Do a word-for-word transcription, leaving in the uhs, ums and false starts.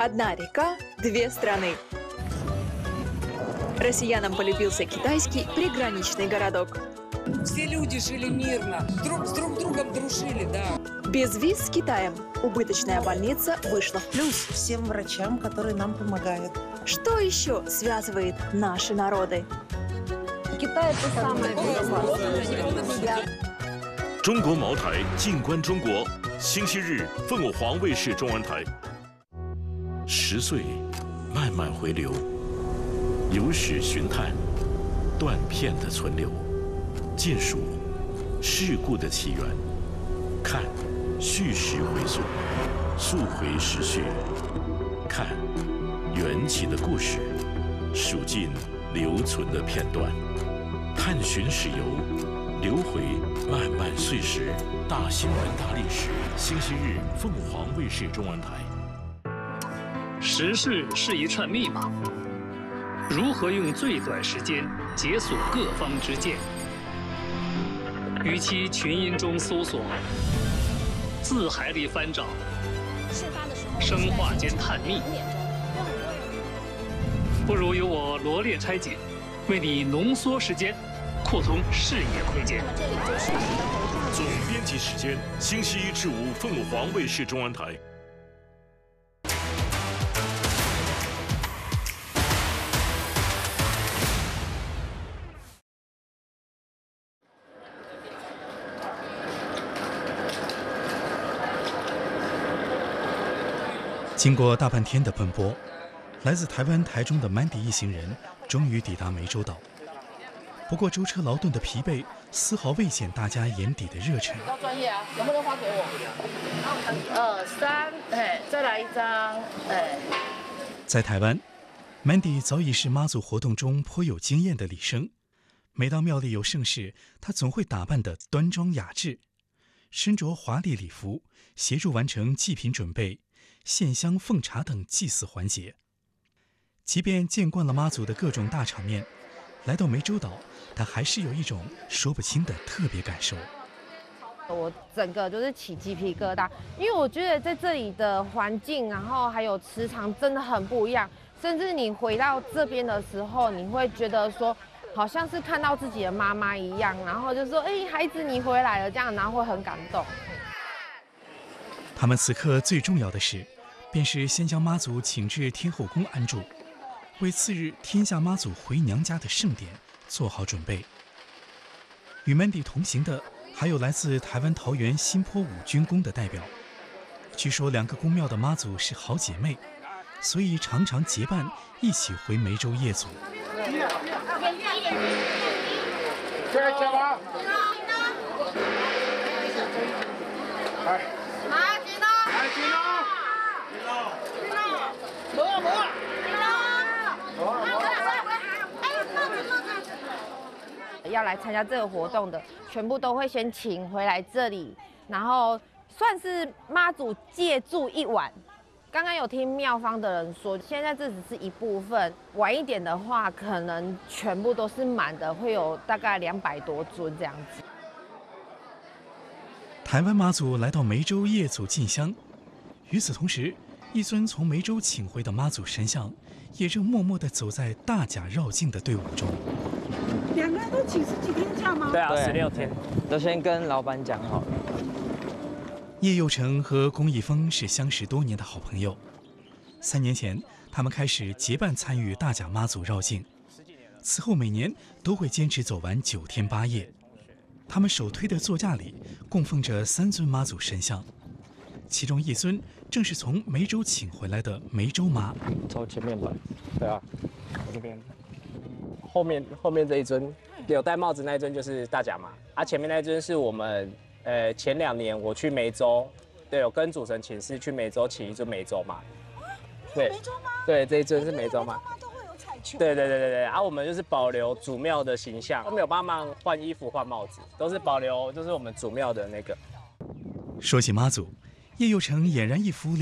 Одна река, две страны. Россиянам полюбился китайский приграничный городок. Все люди жили мирно, друг с друг другом дружили, да. Без виз с Китаем убыточная больница вышла в плюс. Всем врачам, которые нам помогают. Что еще связывает наши народы? Китай это самое безопасное. 中国茅台静观中国，星期日凤凰卫视中文台。十岁，慢慢回流，有史寻探，断片的存留，见数事故的起源，看叙事回溯，溯回时序，看缘起的故事，数尽留存的片段，探寻史游。 流回漫漫岁时，大新闻大历史。星期日，凤凰卫视中文台。 时事是一串密码，如何用最短时间解锁各方之见？与其群音中搜索，字海里翻找，生化间探秘，不如由我罗列拆解，为你浓缩时间。 扩充视野空间。 总编辑时间：星期一至五，凤凰卫视中文台。 经过大半天的奔波，来自台湾台中的 Mandy 一行人终于抵达湄洲岛。 不过舟车劳顿的疲惫丝毫未减大家眼底的热忱。 比较专业啊，能不能发给我？二三，哎，再来一张，哎。 在台湾 ，Mandy 早已是妈祖活动中颇有经验的礼生。每当庙里有盛事，她总会打扮得端庄雅致，身着华丽礼服，协助完成祭品准备、献香奉茶等祭祀环节。即便见惯了妈祖的各种大场面，来到湄洲岛。 他还是有一种说不清的特别感受。 我整个就是起鸡皮疙瘩，因为我觉得在这里的环境，然后还有磁场真的很不一样。甚至你回到这边的时候，你会觉得说，好像是看到自己的妈妈一样，然后就说：“哎，孩子，你回来了。”这样，然后会很感动。 他们此刻最重要的事，便是先将妈祖请至天后宫安住，为次日天下妈祖回娘家的盛典。 做好准备。与 Mandy 同行的还有来自台湾桃园新坡五军宫的代表。据说两个宫庙的妈祖是好姐妹，所以常常结伴一起回湄洲谒祖。 要来参加这个活动的，全部都会先请回来这里，然后算是妈祖借住一晚。刚刚有听庙方的人说，现在这只是一部分，晚一点的话，可能全部都是满的，会有大概两百多尊这样子。 台湾妈祖来到湄洲谒祖进香，与此同时，一尊从湄洲请回的妈祖神像，也正默默地走在大甲绕境的队伍中。 两个人都请十几天假吗？ 对啊，十六天，都先跟老板讲好了。 叶佑成和龚一峰是相识多年的好朋友。三年前，他们开始结伴参与大甲妈祖绕境，此后每年都会坚持走完九天八夜。他们手推的座驾里供奉着三尊妈祖神像，其中一尊正是从湄洲请回来的湄洲妈。 走前面吧，对啊，这边。 后面后面这一尊有戴帽子那一尊就是大甲妈，啊前面那一尊是我们呃前两年我去湄洲，对，有跟主神请示去湄洲请一尊湄洲妈。对， 湄洲妈？ 对，这一尊是湄洲妈。 都会有彩球。 对对对对对，啊我们就是保留主庙的形象，都没有帮忙换衣服换帽子，都是保留就是我们主庙的那个。 说起妈祖，叶佑成俨然一副